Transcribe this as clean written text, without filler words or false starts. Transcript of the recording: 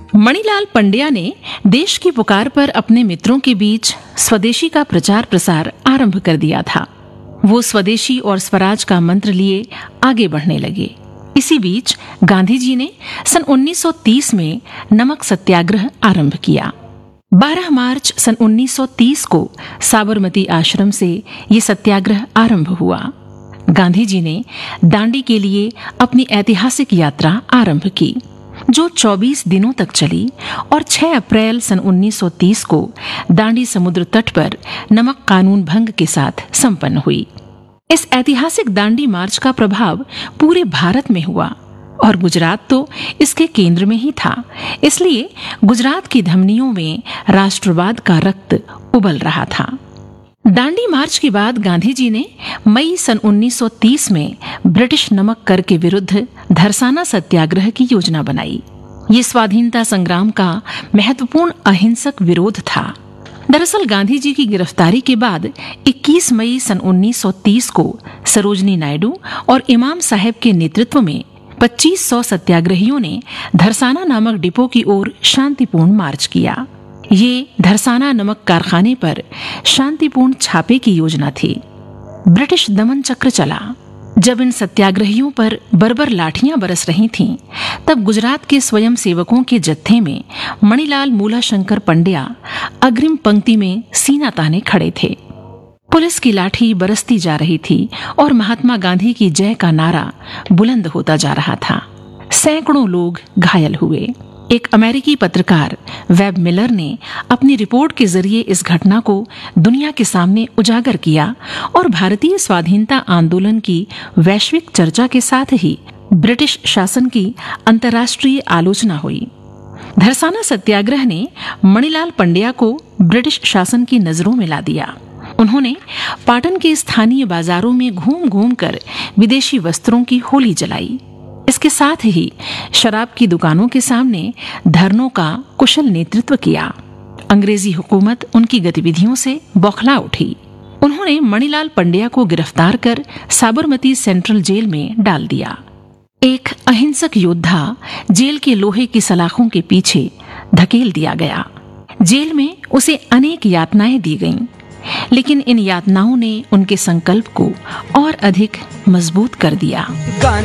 मणिलाल पंड्या ने देश की पुकार पर अपने मित्रों के बीच स्वदेशी का प्रचार प्रसार आरंभ कर दिया था। वो स्वदेशी और स्वराज का मंत्र लिए आगे बढ़ने लगे। इसी बीच गांधी जी ने सन 1930 में नमक सत्याग्रह आरंभ किया। 12 मार्च सन 1930 को साबरमती आश्रम से ये सत्याग्रह आरंभ हुआ। गांधी जी ने दांडी के लिए अपनी ऐतिहासिक यात्रा आरंभ की, जो 24 दिनों तक चली और 6 अप्रैल सन 1930 को दांडी समुद्र तट पर नमक कानून भंग के साथ संपन्न हुई। इस ऐतिहासिक दांडी मार्च का प्रभाव पूरे भारत में हुआ और गुजरात तो इसके केंद्र में ही था। इसलिए गुजरात की धमनियों में राष्ट्रवाद का रक्त उबल रहा था। दांडी मार्च के बाद गांधी जी ने मई सन 1930 में ब्रिटिश नमक कर के विरुद्ध धरसाना सत्याग्रह की योजना बनाई। ये स्वाधीनता संग्राम का महत्वपूर्ण अहिंसक विरोध था। दरअसल गांधी जी की गिरफ्तारी के बाद 21 मई सन 1930 को सरोजनी नायडू और इमाम साहब के नेतृत्व में 2500 सत्याग्रहियों ने धरसाना नामक डिपो की ओर शांतिपूर्ण मार्च किया। ये धरसाना नमक कारखाने पर शांतिपूर्ण छापे की योजना थी। ब्रिटिश दमन चक्र चला। जब इन सत्याग्रहियों पर बर्बर लाठियां बरस रही थीं, तब गुजरात के स्वयं सेवकों के जत्थे में मणिलाल मूलाशंकर पंड्या अग्रिम पंक्ति में सीना ताने खड़े थे। पुलिस की लाठी बरसती जा रही थी और महात्मा गांधी की जय का नारा बुलंद होता जा रहा था। सैकड़ों लोग घायल हुए। एक अमेरिकी पत्रकार वेब मिलर ने अपनी रिपोर्ट के जरिए इस घटना को दुनिया के सामने उजागर किया और भारतीय स्वाधीनता आंदोलन की वैश्विक चर्चा के साथ ही ब्रिटिश शासन की अंतर्राष्ट्रीय आलोचना हुई। धरसाना सत्याग्रह ने मणिलाल पंड्या को ब्रिटिश शासन की नजरों में ला दिया। उन्होंने पाटन के स्थानीय बाजारों में घूम घूम कर विदेशी वस्त्रों की होली जलाई। इसके साथ ही शराब की दुकानों के सामने धरनों का कुशल नेतृत्व किया। अंग्रेजी हुकूमत उनकी गतिविधियों से बौखला उठी। उन्होंने मणिलाल पंड्या को गिरफ्तार कर साबरमती सेंट्रल जेल में डाल दिया। एक अहिंसक योद्धा जेल के लोहे की सलाखों के पीछे धकेल दिया गया। जेल में उसे अनेक यातनाएं दी गईं, लेकिन इन यातनाओं ने उनके संकल्प को और अधिक मजबूत कर दिया।